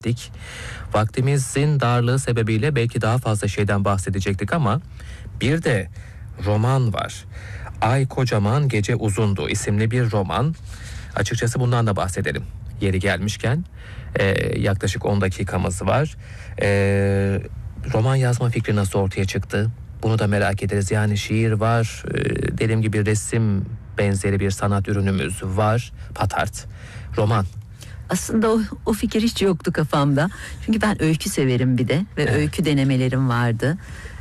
dik. Vaktimizin darlığı sebebiyle belki daha fazla şeyden bahsedecektik ama bir de roman var. Ay Kocaman Gece Uzundu isimli bir roman. Açıkçası bundan da bahsedelim. Yeri gelmişken yaklaşık 10 dakikamız var. Roman yazma fikri nasıl ortaya çıktı? Bunu da merak ederiz. Yani şiir var, dediğim gibi resim benzeri bir sanat ürünümüz var. Patart. Roman. Aslında o fikir hiç yoktu kafamda. Çünkü ben öykü severim bir de ve öykü denemelerim vardı.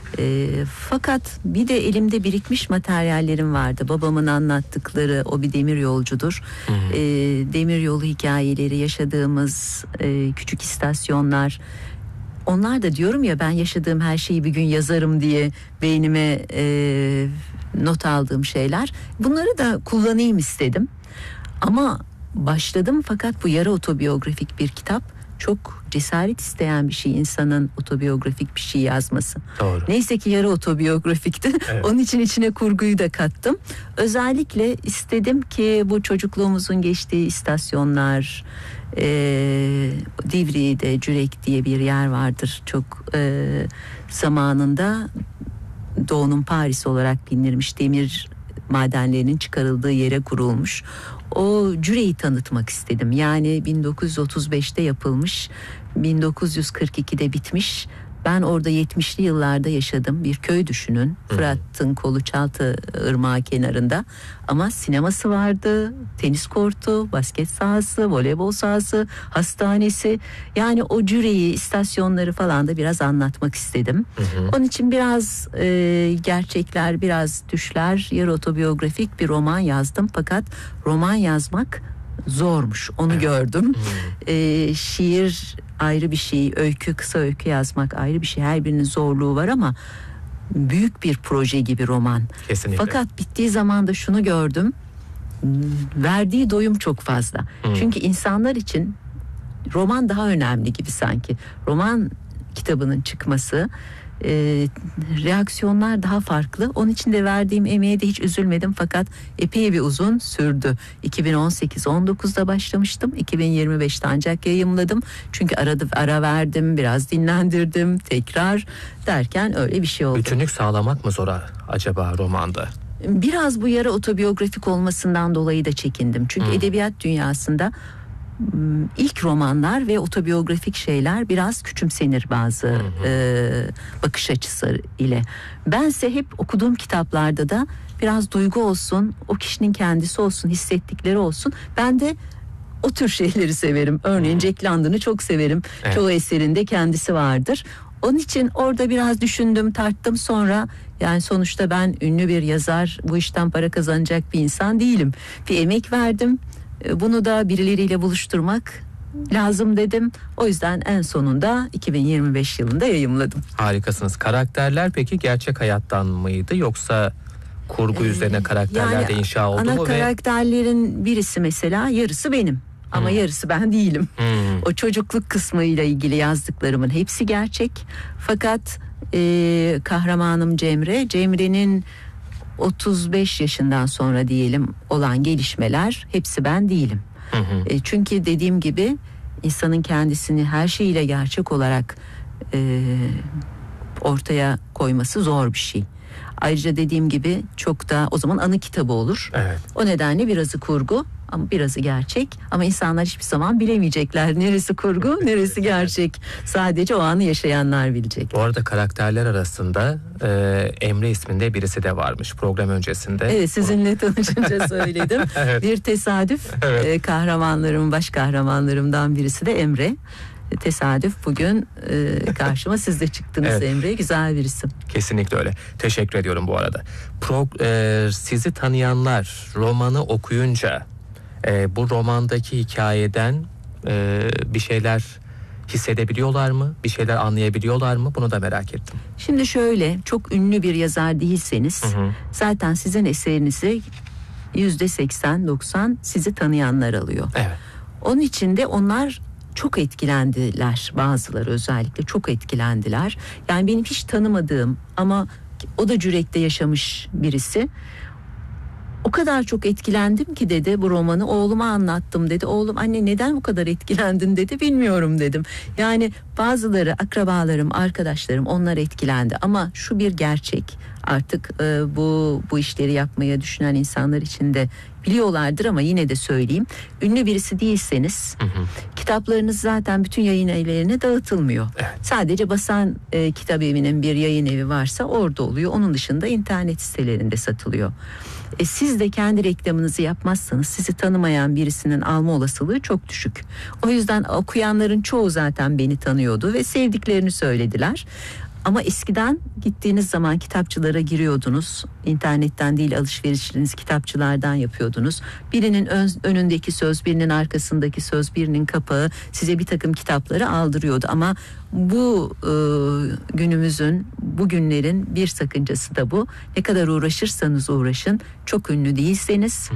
Fakat bir de elimde birikmiş materyallerim vardı. Babamın anlattıkları O Bir Demir Yolcudur. Demir yolu hikayeleri, yaşadığımız küçük istasyonlar. Onlar da diyorum ya, ben yaşadığım her şeyi bir gün yazarım diye beynime not aldığım şeyler. Bunları da kullanayım istedim. Ama başladım, fakat bu yarı otobiyografik bir kitap. Çok cesaret isteyen bir şey, insanın otobiyografik bir şey yazması. Doğru. Neyse ki yarı otobiyografikti. Evet. Onun için içine kurguyu da kattım. Özellikle istedim ki bu çocukluğumuzun geçtiği istasyonlar, Divriği'de Cürek diye bir yer vardır. Çok zamanında Doğu'nun Paris olarak bilinirmiş. Demir madenlerinin çıkarıldığı yere kurulmuş. O Cüre'yi tanıtmak istedim. Yani 1935'te yapılmış, 1942'de bitmiş. Ben orada 70'li yıllarda yaşadım. Bir köy düşünün. Fırat'ın kolu Çaltı Irmağı kenarında. Ama sineması vardı, tenis kortu, basket sahası, voleybol sahası, hastanesi. Yani o Cüre'yi, istasyonları falan da biraz anlatmak istedim. Onun için biraz gerçekler, biraz düşler, yarı otobiyografik bir roman yazdım. Fakat roman yazmak zormuş, onu gördüm. Şiir ayrı bir şey, öykü, kısa öykü yazmak ayrı bir şey. Her birinin zorluğu var ama büyük bir proje gibi roman. Kesinlikle. Fakat bittiği zaman da şunu gördüm. Verdiği doyum çok fazla. Çünkü insanlar için roman daha önemli gibi sanki. Roman kitabının çıkması, reaksiyonlar daha farklı. Onun için de verdiğim emeğe de hiç üzülmedim, fakat epey bir uzun sürdü. 2018-19'da başlamıştım. 2025'te ancak yayımladım. Çünkü ara verdim, biraz dinlendirdim, tekrar derken öyle bir şey oldu. Bütünlük sağlamak mı zor acaba romanda? Biraz bu yarı otobiyografik olmasından dolayı da çekindim. Çünkü edebiyat dünyasında ilk romanlar ve otobiyografik şeyler biraz küçümsenir bazı bakış açısı ile. Bense hep okuduğum kitaplarda da biraz duygu olsun, o kişinin kendisi olsun, hissettikleri olsun. Ben de o tür şeyleri severim. Örneğin Jack London'ı çok severim. Evet. Çoğu eserinde kendisi vardır. Onun için orada biraz düşündüm, tarttım, sonra yani sonuçta ben ünlü bir yazar, bu işten para kazanacak bir insan değilim. Bir emek verdim. Bunu da birileriyle buluşturmak lazım dedim. O yüzden en sonunda 2025 yılında yayımladım. Harikasınız. Karakterler peki gerçek hayattan mıydı, yoksa kurgu üzerine karakterler de inşa oldu mu? Ana karakterlerin birisi mesela yarısı benim. Ama yarısı ben değilim. O çocukluk kısmıyla ilgili yazdıklarımın hepsi gerçek. Fakat kahramanım Cemre'nin 35 yaşından sonra diyelim olan gelişmeler hepsi ben değilim. Çünkü dediğim gibi insanın kendisini her şeyiyle gerçek olarak ortaya koyması zor bir şey. Ayrıca dediğim gibi çok da o zaman anı kitabı olur. Evet. O nedenle birazı kurgu ama birazı gerçek. Ama insanlar hiçbir zaman bilemeyecekler neresi kurgu, neresi gerçek. Sadece o anı yaşayanlar bilecek. Bu arada karakterler arasında Emre isminde birisi de varmış program öncesinde. Evet, sizinle tanışınca söyledim. Evet. Bir tesadüf. Evet. Baş kahramanlarımdan birisi de Emre. Tesadüf bugün karşıma siz de çıktınız. Evet. Emre güzel bir isim. Kesinlikle öyle. Teşekkür ediyorum bu arada. Sizi tanıyanlar romanı okuyunca bu romandaki hikayeden bir şeyler hissedebiliyorlar mı? Bir şeyler anlayabiliyorlar mı? Bunu da merak ettim. Şimdi şöyle, çok ünlü bir yazar değilseniz zaten sizin eserinizi %80-90 sizi tanıyanlar alıyor. Evet. Onun için de onlar çok etkilendiler, bazıları özellikle çok etkilendiler. Yani benim hiç tanımadığım ama o da Cürek'te yaşamış birisi. O kadar çok etkilendim ki dedi, bu romanı oğluma anlattım dedi. Oğlum anne neden bu kadar etkilendin dedi, bilmiyorum dedim. Yani bazıları, akrabalarım, arkadaşlarım, onlar etkilendi ama şu bir gerçek, artık bu işleri yapmaya düşünen insanlar için de biliyorlardır ama yine de söyleyeyim. Ünlü birisi değilseniz kitaplarınız zaten bütün yayın evlerine dağıtılmıyor. Evet. Sadece basan kitap evinin bir yayın evi varsa orada oluyor. Onun dışında internet sitelerinde satılıyor. Siz de kendi reklamınızı yapmazsanız sizi tanımayan birisinin alma olasılığı çok düşük. O yüzden okuyanların çoğu zaten beni tanıyordu ve sevdiklerini söylediler. Ama eskiden gittiğiniz zaman kitapçılara giriyordunuz. İnternetten değil, alışverişinizi kitapçılardan yapıyordunuz. Birinin önündeki söz, birinin arkasındaki söz, birinin kapağı size bir takım kitapları aldırıyordu. Ama bu günümüzün, bugünlerin bir sakıncası da bu. Ne kadar uğraşırsanız uğraşın, çok ünlü değilseniz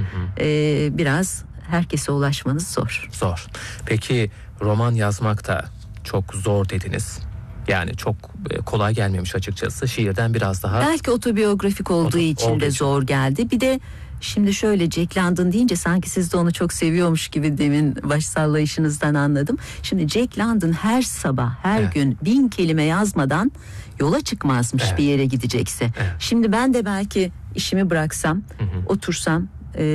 biraz herkese ulaşmanız zor. Zor. Peki roman yazmak da çok zor dediniz. Yani çok kolay gelmemiş açıkçası. Şiirden biraz daha... Belki otobiyografik olduğu için de zor geldi. Bir de şimdi şöyle, Jack London deyince sanki siz de onu çok seviyormuş gibi demin baş sallayışınızdan anladım. Şimdi Jack London her sabah, her gün 1000 kelime yazmadan yola çıkmazmış bir yere gidecekse. Şimdi ben de belki işimi bıraksam, otursam,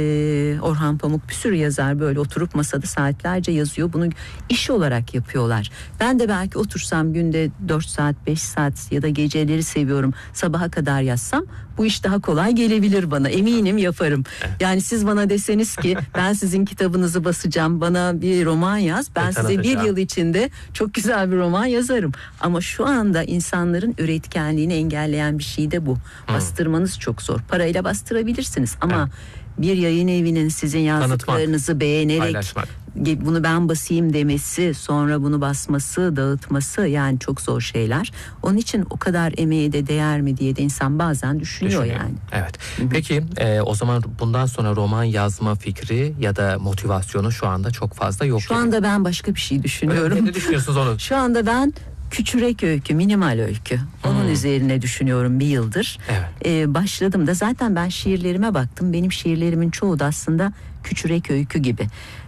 Orhan Pamuk bir sürü yazar böyle oturup masada saatlerce yazıyor. Bunu iş olarak yapıyorlar. Ben de belki otursam günde 4 saat 5 saat ya da geceleri seviyorum, sabaha kadar yazsam bu iş daha kolay gelebilir bana. Eminim yaparım. Yani siz bana deseniz ki ben sizin kitabınızı basacağım, bana bir roman yaz. Ben size bir yıl içinde çok güzel bir roman yazarım. Ama şu anda insanların üretkenliğini engelleyen bir şey de bu. Bastırmanız çok zor. Parayla bastırabilirsiniz ama bir yayın evinin sizin yazdıklarınızı beğenerek paylaşmak, bunu ben basayım demesi, sonra bunu basması, dağıtması, yani çok zor şeyler. Onun için o kadar emeğe de değer mi diye de insan bazen düşünüyor yani. Evet. Peki o zaman bundan sonra roman yazma fikri ya da motivasyonu şu anda çok fazla yok. Şu anda ben başka bir şey düşünüyorum. Ne düşünüyorsunuz onu? Şu anda ben küçürek öykü, minimal öykü. Onun üzerine düşünüyorum bir yıldır. Başladım da zaten, ben şiirlerime baktım. Benim şiirlerimin çoğu da aslında küçürek öykü gibi.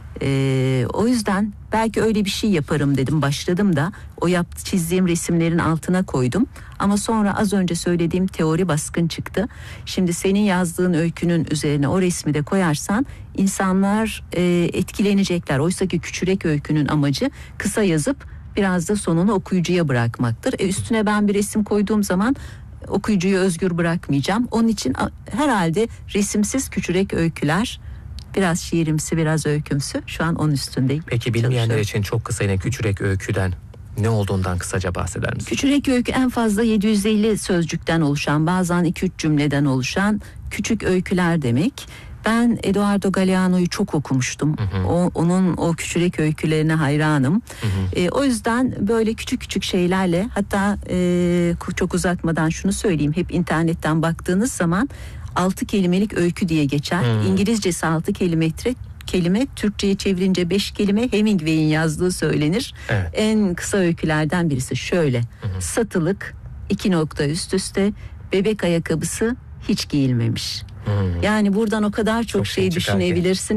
O yüzden belki öyle bir şey yaparım dedim. Başladım da o çizdiğim resimlerin altına koydum. Ama sonra az önce söylediğim teori baskın çıktı. Şimdi senin yazdığın öykünün üzerine o resmi de koyarsan insanlar etkilenecekler. Oysa ki küçürek öykünün amacı kısa yazıp biraz da sonunu okuyucuya bırakmaktır. Üstüne ben bir resim koyduğum zaman okuyucuyu özgür bırakmayacağım. Onun için herhalde resimsiz küçürek öyküler, biraz şiirimsi, biraz öykümsü. Şu an onun üstündeyim. Peki bilmeyenler için çok kısa yine küçürek öyküden ne olduğundan kısaca bahseder misiniz? Küçürek öykü en fazla 750 sözcükten oluşan, bazen 2-3 cümleden oluşan küçük öyküler demek. Ben Eduardo Galeano'yu çok okumuştum. Onun o küçürek öykülerine hayranım. O yüzden böyle küçük küçük şeylerle, hatta çok uzatmadan şunu söyleyeyim. Hep internetten baktığınız zaman 6 kelimelik öykü diye geçer. İngilizcesi 6 kelime, Türkçe'ye çevirince 5 kelime. Hemingway'in yazdığı söylenir. En kısa öykülerden birisi şöyle. Satılık, 2 nokta üst üste, bebek ayakkabısı hiç giyilmemiş. Yani buradan o kadar çok şey düşünebilirsiniz.